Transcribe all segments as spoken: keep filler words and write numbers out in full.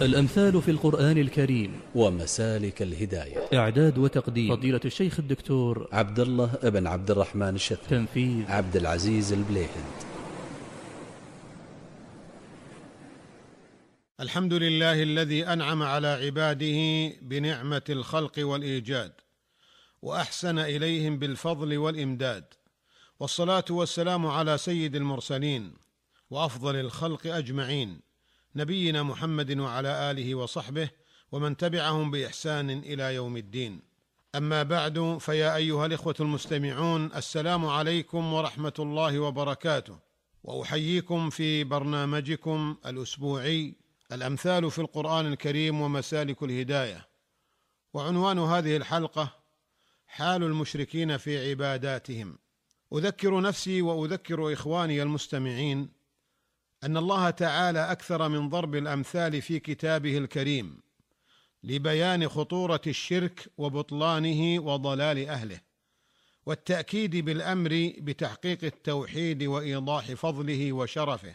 الأمثال في القرآن الكريم ومسالك الهداية. إعداد وتقديم فضيلة الشيخ الدكتور عبد الله بن عبد الرحمن الشثري. تنفيذ عبد العزيز البليهند. الحمد لله الذي أنعم على عباده بنعمة الخلق والإيجاد، وأحسن إليهم بالفضل والإمداد، والصلاة والسلام على سيد المرسلين وأفضل الخلق أجمعين، نبينا محمد وعلى آله وصحبه ومن تبعهم بإحسان إلى يوم الدين. أما بعد، فيا أيها الإخوة المستمعون، السلام عليكم ورحمة الله وبركاته، وأحييكم في برنامجكم الأسبوعي الأمثال في القرآن الكريم ومسالك الهداية. وعنوان هذه الحلقة: حال المشركين في عباداتهم. أذكر نفسي وأذكر إخواني المستمعين أن الله تعالى أكثر من ضرب الأمثال في كتابه الكريم لبيان خطورة الشرك وبطلانه وضلال أهله، والتأكيد بالأمر بتحقيق التوحيد وإيضاح فضله وشرفه.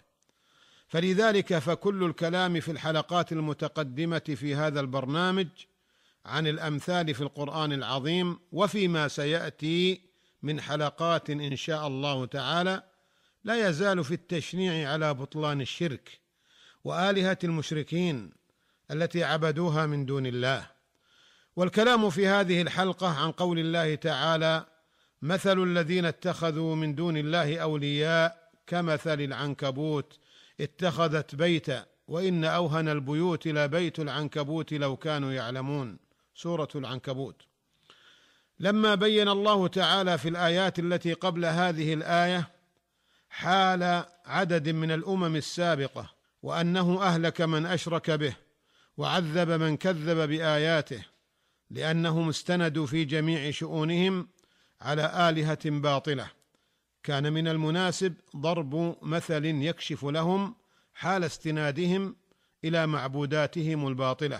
فلذلك فكل الكلام في الحلقات المتقدمة في هذا البرنامج عن الأمثال في القرآن العظيم، وفيما سيأتي من حلقات إن شاء الله تعالى، لا يزال في التشنيع على بطلان الشرك وآلهة المشركين التي عبدوها من دون الله. والكلام في هذه الحلقة عن قول الله تعالى: مثل الذين اتخذوا من دون الله أولياء كمثل العنكبوت اتخذت بيتا وإن أوهن البيوت لبيت العنكبوت لو كانوا يعلمون. سورة العنكبوت. لما بين الله تعالى في الآيات التي قبل هذه الآية حال عدد من الأمم السابقة، وأنه أهلك من أشرك به وعذب من كذب بآياته، لأنهم استندوا في جميع شؤونهم على آلهة باطلة، كان من المناسب ضرب مثل يكشف لهم حال استنادهم إلى معبوداتهم الباطلة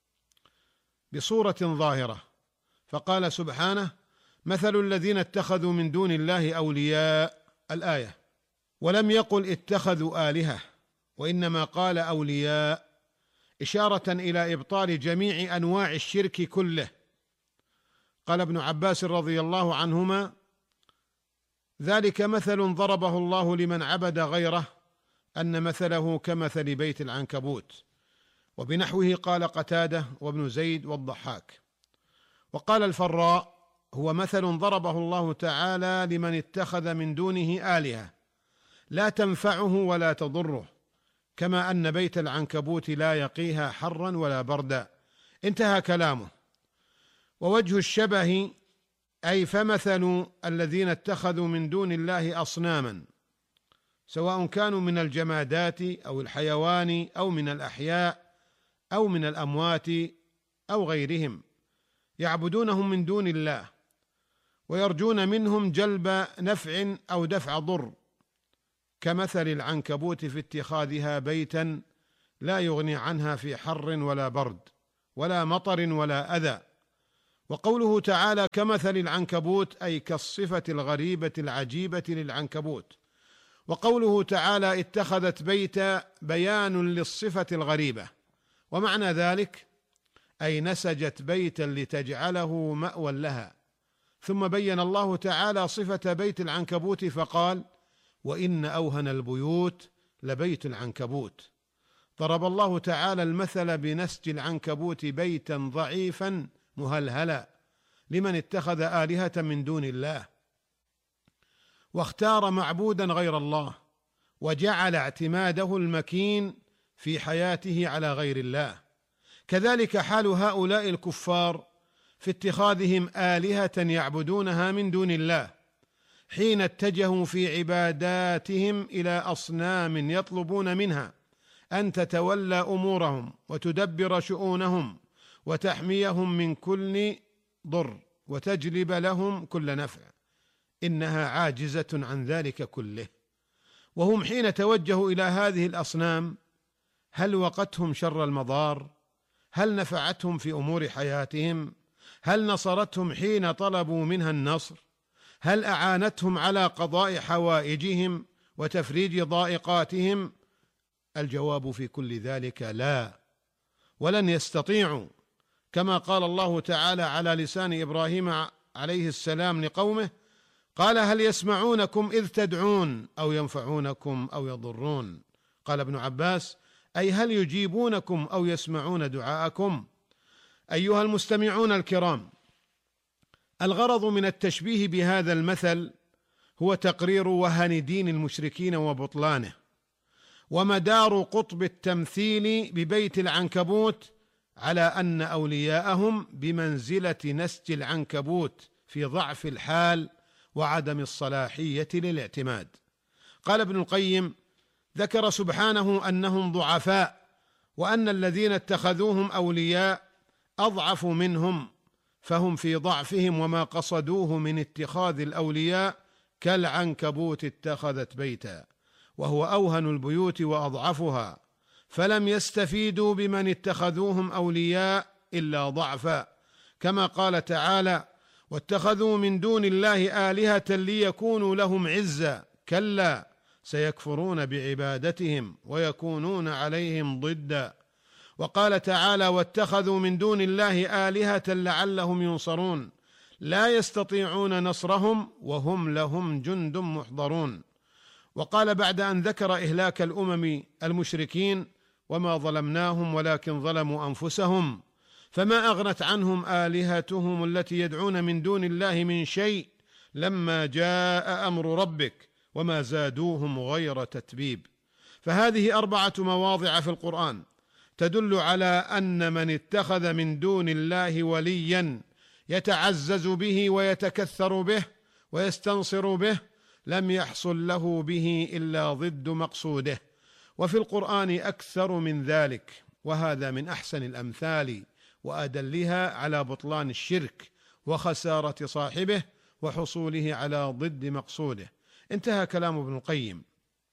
بصورة ظاهرة. فقال سبحانه: مثل الذين اتخذوا من دون الله أولياء، الآية، ولم يقل اتخذوا آلهة، وإنما قال أولياء، إشارة إلى إبطال جميع أنواع الشرك كله. قال ابن عباس رضي الله عنهما: ذلك مثل ضربه الله لمن عبد غيره أن مثله كمثل بيت العنكبوت. وبنحوه قال قتادة وابن زيد والضحاك. وقال الفراء: هو مثل ضربه الله تعالى لمن اتخذ من دونه آلهة لا تنفعه ولا تضره، كما أن بيت العنكبوت لا يقيها حرا ولا بردا. انتهى كلامه. ووجه الشبه أي فمثل الذين اتخذوا من دون الله أصناما، سواء كانوا من الجمادات أو الحيوان أو من الأحياء أو من الأموات أو غيرهم، يعبدونهم من دون الله ويرجون منهم جلب نفع أو دفع ضر، كمثل العنكبوت في اتخاذها بيتا لا يغني عنها في حر ولا برد ولا مطر ولا أذى. وقوله تعالى كمثل العنكبوت أي كالصفة الغريبة العجيبة للعنكبوت. وقوله تعالى اتخذت بيتا بيان للصفة الغريبة، ومعنى ذلك أي نسجت بيتا لتجعله مأوى لها. ثم بين الله تعالى صفة بيت العنكبوت فقال: وإن أوهن البيوت لبيت العنكبوت. ضرب الله تعالى المثل بنسج العنكبوت بيتا ضعيفا مهلهلا لمن اتخذ آلهة من دون الله واختار معبودا غير الله، وجعل اعتماده المكين في حياته على غير الله. كذلك حال هؤلاء الكفار في اتخاذهم آلهة يعبدونها من دون الله، حين اتجهوا في عباداتهم إلى أصنام يطلبون منها أن تتولى أمورهم وتدبر شؤونهم وتحميهم من كل ضر وتجلب لهم كل نفع، إنها عاجزة عن ذلك كله. وهم حين توجهوا إلى هذه الأصنام هل وقتهم شر المضار؟ هل نفعتهم في أمور حياتهم؟ هل نصرتهم حين طلبوا منها النصر؟ هل أعانتهم على قضاء حوائجهم وتفريج ضائقاتهم؟ الجواب في كل ذلك لا. ولن يستطيعوا، كما قال الله تعالى على لسان إبراهيم عليه السلام لقومه: قال هل يسمعونكم إذ تدعون أو ينفعونكم أو يضرون. قال ابن عباس: أي هل يجيبونكم أو يسمعون دعاءكم؟ أيها المستمعون الكرام، الغرض من التشبيه بهذا المثل هو تقرير وهن دين المشركين وبطلانه، ومدار قطب التمثيل ببيت العنكبوت على أن أولياءهم بمنزلة نسج العنكبوت في ضعف الحال وعدم الصلاحية للاعتماد. قال ابن القيم: ذكر سبحانه أنهم ضعفاء، وأن الذين اتخذوهم أولياء أضعف منهم، فهم في ضعفهم وما قصدوه من اتخاذ الأولياء كالعنكبوت اتخذت بيتا، وهو أوهن البيوت وأضعفها، فلم يستفيدوا بمن اتخذوهم أولياء إلا ضعفا، كما قال تعالى: واتخذوا من دون الله آلهة ليكونوا لهم عزا، كلا سيكفرون بعبادتهم ويكونون عليهم ضدا. وقال تعالى: واتخذوا من دون الله آلهة لعلهم ينصرون، لا يستطيعون نصرهم وهم لهم جند محضرون. وقال بعد أن ذكر إهلاك الأمم المشركين: وما ظلمناهم ولكن ظلموا أنفسهم، فما أغنت عنهم آلهتهم التي يدعون من دون الله من شيء لما جاء أمر ربك وما زادوهم غير تتبيب. فهذه أربعة مواضع في القرآن تدل على أن من اتخذ من دون الله وليا يتعزز به ويتكثر به ويستنصر به لم يحصل له به إلا ضد مقصوده. وفي القرآن أكثر من ذلك، وهذا من أحسن الأمثال وأدلها على بطلان الشرك وخسارة صاحبه وحصوله على ضد مقصوده. انتهى كلام ابن القيم.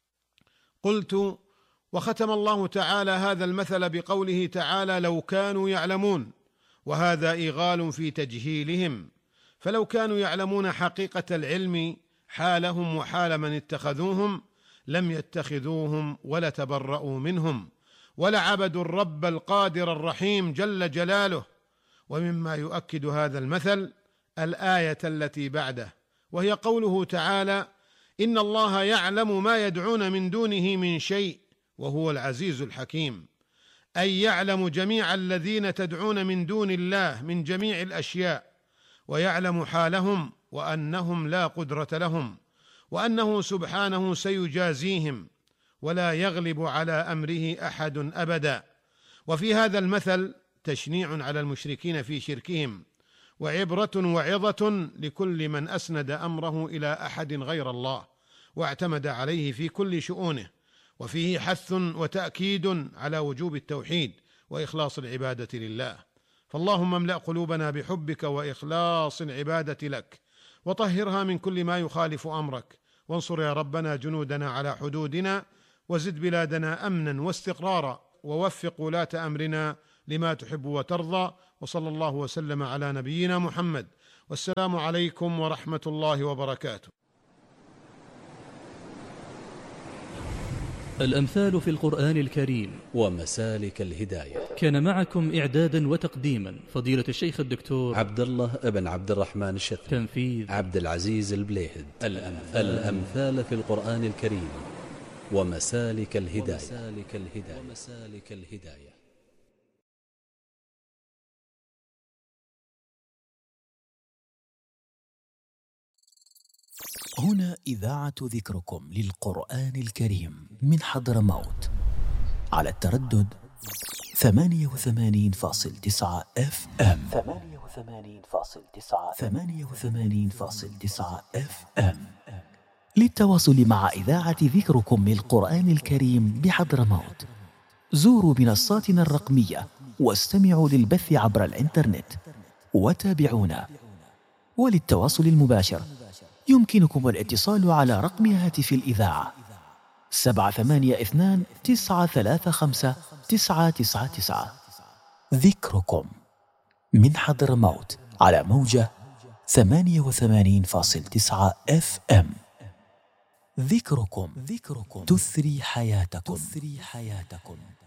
قلت: وختم الله تعالى هذا المثل بقوله تعالى: لو كانوا يعلمون، وهذا إيغال في تجهيلهم، فلو كانوا يعلمون حقيقة العلم حالهم وحال من اتخذوهم لم يتخذوهم ولا تبرؤوا منهم ولا عبدوا الرب القادر الرحيم جل جلاله. ومما يؤكد هذا المثل الآية التي بعده، وهي قوله تعالى: إن الله يعلم ما يدعون من دونه من شيء وهو العزيز الحكيم، أي يعلم جميع الذين تدعون من دون الله من جميع الأشياء، ويعلم حالهم وأنهم لا قدرة لهم، وأنه سبحانه سيجازيهم ولا يغلب على أمره أحد أبدا. وفي هذا المثل تشنيع على المشركين في شركهم، وعبرة وعظة لكل من أسند أمره إلى أحد غير الله واعتمد عليه في كل شؤونه، وفيه حث وتأكيد على وجوب التوحيد وإخلاص العبادة لله. فاللهم املأ قلوبنا بحبك وإخلاص العبادة لك، وطهرها من كل ما يخالف أمرك، وانصر يا ربنا جنودنا على حدودنا، وزد بلادنا أمنا واستقرارا، ووفق ولاة أمرنا لما تحب وترضى. وصلى الله وسلم على نبينا محمد، والسلام عليكم ورحمة الله وبركاته. الأمثال في القرآن الكريم ومسالك الهداية. كان معكم إعدادا وتقديما فضيلة الشيخ الدكتور عبد الله ابن عبد الرحمن الشثري. تنفيذ عبد العزيز البليهد. الأمثال, الأمثال في القرآن الكريم ومسالك الهداية. ومسالك الهداية. ومسالك الهداية. هنا إذاعة ذكركم للقرآن الكريم من حضرموت على التردد ثمانية وثمانين فاصل تسعة اف ام ثمانية وثمانين فاصل تسعة ثمانية وثمانين فاصل تسعة اف ام. للتواصل مع إذاعة ذكركم للقرآن الكريم بحضرموت زوروا منصاتنا الرقمية واستمعوا للبث عبر الإنترنت وتابعونا. وللتواصل المباشر يمكنكم الاتصال على رقم هاتف الإذاعة سبعة ثمانية اثنان تسعة ثلاثة خمسة تسعة تسعة تسعة. ذكركم من حضرموت على موجة ثمانية وثمانين فاصل تسعة اف ام. ذكركم ذكركم تثري حياتكم تثري حياتكم.